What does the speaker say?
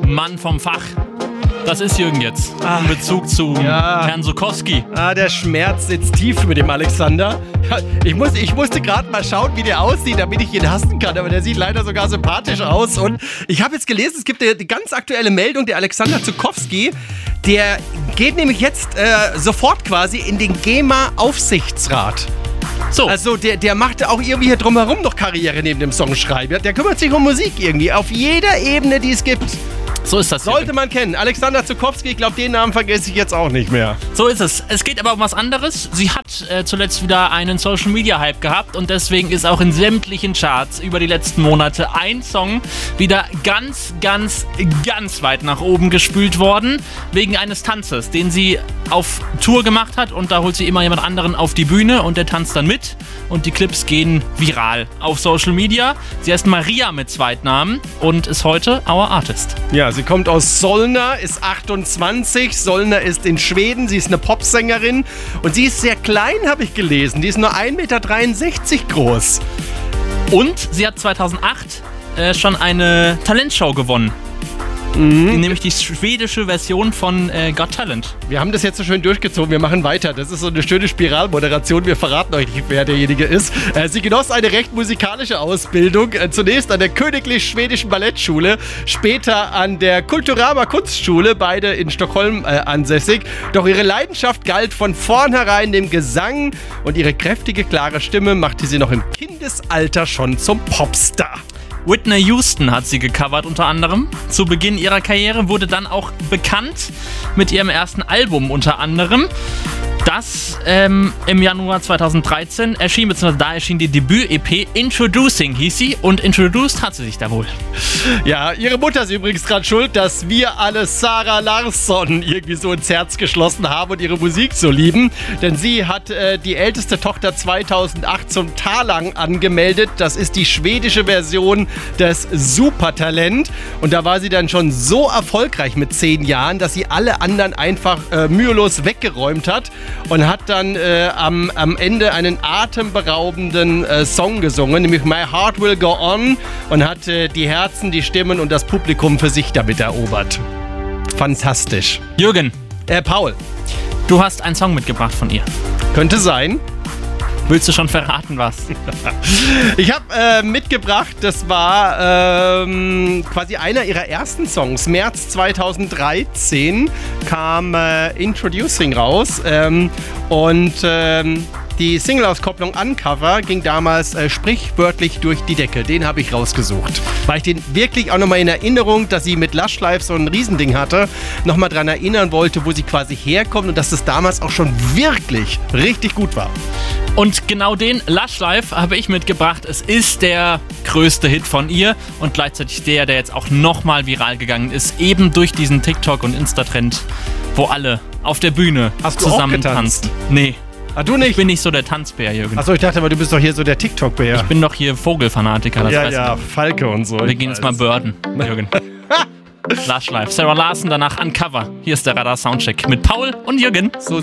Mann vom Fach. Das ist Jürgen jetzt. In Bezug zu Herrn Sukowski. Der Schmerz sitzt tief mit dem Alexander. Ich musste gerade mal schauen, wie der aussieht, damit ich ihn hassen kann. Aber der sieht leider sogar sympathisch aus. Und ich habe jetzt gelesen, es gibt die ganz aktuelle Meldung, der Alexander Sukowski, der geht nämlich jetzt sofort quasi in den GEMA-Aufsichtsrat. So. Also der macht auch irgendwie hier drumherum noch Karriere neben dem Songschreiben. Der kümmert sich um Musik irgendwie, auf jeder Ebene, die es gibt. So ist das. Sollte man kennen. Alexander Sukowski, ich glaube, den Namen vergesse ich jetzt auch nicht mehr. So ist es. Es geht aber um was anderes. Sie hat zuletzt wieder einen Social-Media-Hype gehabt und deswegen ist auch in sämtlichen Charts über die letzten Monate ein Song wieder ganz, ganz, ganz weit nach oben gespült worden, wegen eines Tanzes, den sie auf Tour gemacht hat, und da holt sie immer jemand anderen auf die Bühne und der tanzt dann mit und die Clips gehen viral auf Social Media. Sie heißt Maria mit Zweitnamen und ist heute Our Artist. Ja, sie kommt aus Solna, ist 28. Solna ist in Schweden. Sie ist eine Popsängerin und sie ist sehr klein, habe ich gelesen. Die ist nur 1,63 Meter groß. Und sie hat 2008 schon eine Talentshow gewonnen. Nämlich die schwedische Version von Got Talent. Wir haben das jetzt so schön durchgezogen, wir machen weiter. Das ist so eine schöne Spiralmoderation, wir verraten euch nicht, wer derjenige ist. Sie genoss eine recht musikalische Ausbildung, zunächst an der Königlich Schwedischen Ballettschule, später an der Kulturama Kunstschule, beide in Stockholm ansässig. Doch ihre Leidenschaft galt von vornherein dem Gesang und ihre kräftige, klare Stimme machte sie noch im Kindesalter schon zum Popstar. Whitney Houston hat sie gecovert unter anderem. Zu Beginn ihrer Karriere wurde dann auch bekannt mit ihrem ersten Album unter anderem. Das im Januar 2013 erschien, beziehungsweise da erschien die Debüt-EP Introducing hieß sie, und introduced hat sie sich da wohl. Ja, ihre Mutter ist übrigens dran schuld, dass wir alle Sara Larsson irgendwie so ins Herz geschlossen haben und ihre Musik so lieben. Denn sie hat die älteste Tochter 2008 zum Talang angemeldet. Das ist die schwedische Version des Supertalent. Und da war sie dann schon so erfolgreich mit 10 Jahren, dass sie alle anderen einfach mühelos weggeräumt hat. Und hat dann am Ende einen atemberaubenden Song gesungen, nämlich My Heart Will Go On, und hat die Herzen, die Stimmen und das Publikum für sich damit erobert. Fantastisch. Jürgen. Paul. Du hast einen Song mitgebracht von ihr. Könnte sein. Willst du schon verraten, was? Ich habe mitgebracht, das war quasi einer ihrer ersten Songs. März 2013 kam Introducing raus und die Single-Auskopplung Uncover ging damals sprichwörtlich durch die Decke. Den habe ich rausgesucht. Weil ich den wirklich auch nochmal in Erinnerung, dass sie mit Lush Life so ein Riesending hatte, nochmal dran erinnern wollte, wo sie quasi herkommt und dass das damals auch schon wirklich richtig gut war. Und genau den Lush Life habe ich mitgebracht. Es ist der größte Hit von ihr und gleichzeitig der jetzt auch nochmal viral gegangen ist, eben durch diesen TikTok- und Insta-Trend, wo alle auf der Bühne zusammen tanzen. Nee. Ah, du nicht? Ich bin nicht so der Tanzbär, Jürgen. Achso, ich dachte aber, du bist doch hier so der TikTok-Bär. Ich bin doch hier Vogelfanatiker, das weiß ich. Falke und so. Wir gehen jetzt mal birden, Jürgen. Lush Life. Sarah Larson, danach Uncover. Hier ist der Radar Soundcheck mit Paul und Jürgen. So